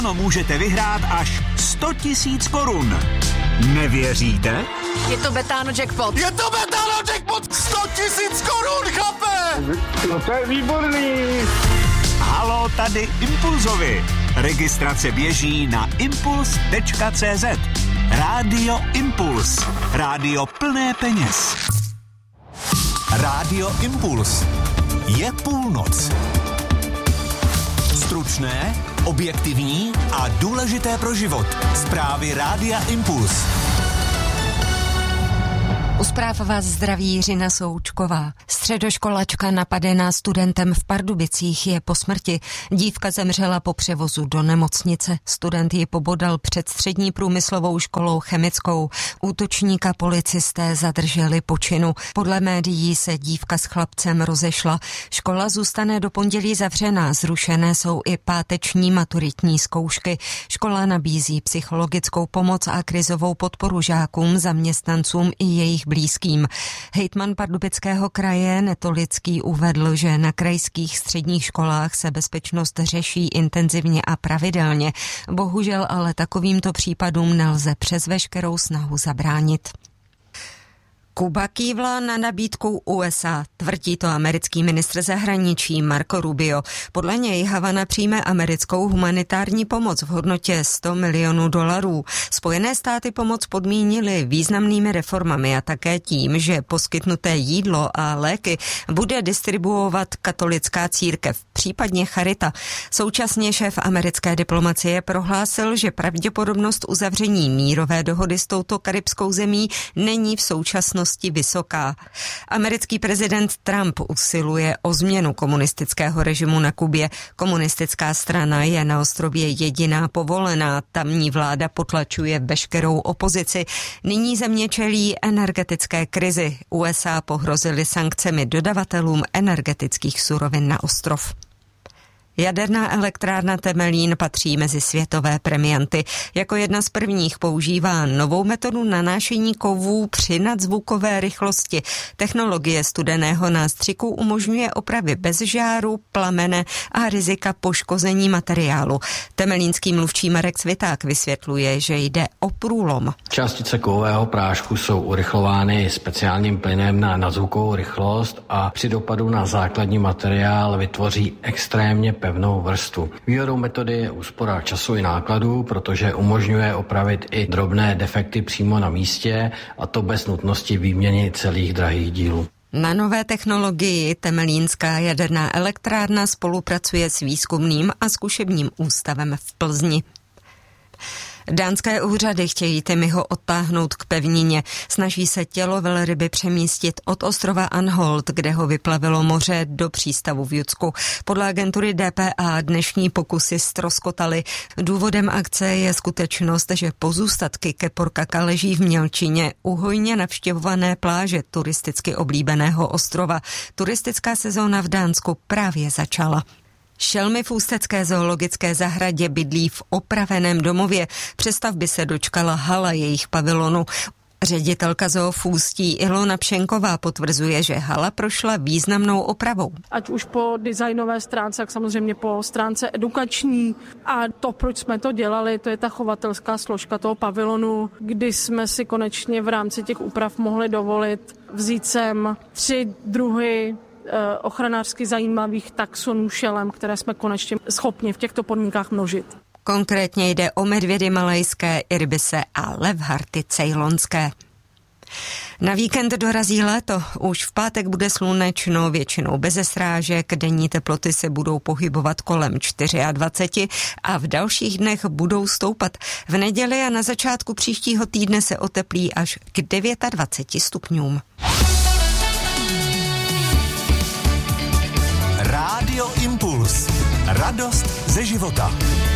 No, můžete vyhrát až 100 000 korun. Nevěříte? Je to Betano jackpot. Je to Betano jackpot! 100 000 korun, chlape! No to je výborný. Halo, tady Impulzovi. Registrace běží na impuls.cz. Rádio Impuls. Rádio plné peněz. Rádio Impuls. Je půlnoc. Stručné, objektivní a důležité pro život. Zprávy Rádia Impuls. U zpráv vás zdraví Jiřina Součková. Středoškolačka napadená studentem v Pardubicích je po smrti. Dívka zemřela po převozu do nemocnice. Student ji pobodal před střední průmyslovou školou chemickou. Útočníka policisté zadrželi po činu. Podle médií se dívka s chlapcem rozešla. Škola zůstane do pondělí zavřená. Zrušené jsou i páteční maturitní zkoušky. Škola nabízí psychologickou pomoc a krizovou podporu žákům, zaměstnancům i jejich blízkým. Hejtman Pardubického kraje Netolický uvedl, že na krajských středních školách se bezpečnost řeší intenzivně a pravidelně. Bohužel ale takovýmto případům nelze přes veškerou snahu zabránit. Kuba kývla na nabídku USA, tvrdí to americký ministr zahraničí Marco Rubio. Podle něj Havana přijme americkou humanitární pomoc v hodnotě $100 milionů. Spojené státy pomoc podmínily významnými reformami a také tím, že poskytnuté jídlo a léky bude distribuovat katolická církev, případně charita. Současně šéf americké diplomacie prohlásil, že pravděpodobnost uzavření mírové dohody s touto karibskou zemí není v současnosti vysoká. Americký prezident Trump usiluje o změnu komunistického režimu na Kubě. Komunistická strana je na ostrově jediná povolená. Tamní vláda potlačuje veškerou opozici. Nyní země čelí energetické krizi. USA pohrozily sankcemi dodavatelům energetických surovin na ostrov. Jaderná elektrárna Temelín patří mezi světové premianty. Jako jedna z prvních používá novou metodu nanášení kovů při nadzvukové rychlosti. Technologie studeného nástřiku umožňuje opravy bez žáru, plamene a rizika poškození materiálu. Temelínský mluvčí Marek Cviták vysvětluje, že jde o průlom. Částice kovového prášku jsou urychlovány speciálním plynem na nadzvukovou rychlost a při dopadu na základní materiál vytvoří extrémně pevnou vrstvu. Výhodou metody je úspora času i nákladů, protože umožňuje opravit i drobné defekty přímo na místě, a to bez nutnosti výměny celých drahých dílů. Na nové technologii Temelínská jaderná elektrárna spolupracuje s výzkumným a zkušebním ústavem v Plzni. Dánské úřady chtějí Timmyho odtáhnout k pevnině. Snaží se tělo velryby přemístit od ostrova Anholt, kde ho vyplavilo moře, do přístavu v Judsku. Podle agentury DPA dnešní pokusy ztroskotaly. Důvodem akce je skutečnost, že pozůstatky keporkaka leží v mělčině u hojně navštěvované pláže turisticky oblíbeného ostrova. Turistická sezóna v Dánsku právě začala. Šelmy v ústecké zoologické zahradě bydlí v opraveném domově. Přestavby se dočkala hala jejich pavilonu. Ředitelka zoo v Ústí Ilona Pšenková potvrzuje, že hala prošla významnou opravou. Ať už po designové stránce, tak samozřejmě po stránce edukační. A to, proč jsme to dělali, to je ta chovatelská složka toho pavilonu, kdy jsme si konečně v rámci těch úprav mohli dovolit vzít sem 3 druhy ochranářsky zajímavých taxonů šelem, které jsme konečně schopni v těchto podmínkách množit. Konkrétně jde o medvědy malajské, irbise a levharty ceylonské. Na víkend dorazí léto. Už v pátek bude slunečno, většinou beze srážek, denní teploty se budou pohybovat kolem 24 a v dalších dnech budou stoupat. V neděli a na začátku příštího týdne se oteplí až k 29 stupňům. Rádio Impuls. Radost ze života.